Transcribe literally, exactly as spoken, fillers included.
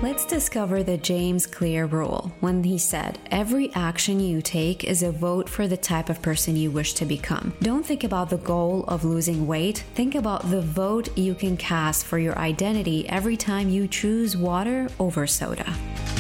Let's discover the James Clear rule when he said, every action you take is a vote for the type of person you wish to become. Don't think about the goal of losing weight. Think about the vote you can cast for your identity every time you choose water over soda.